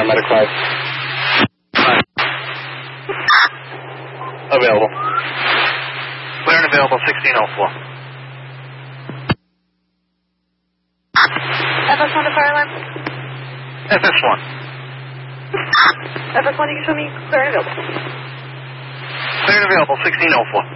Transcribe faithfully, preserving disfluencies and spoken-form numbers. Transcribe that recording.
paramedic five. Available. Clear and available, sixteen oh four. F S one to fire alarm. F S one. F S one, you can show me clear and available. Clear and available, sixteen oh four.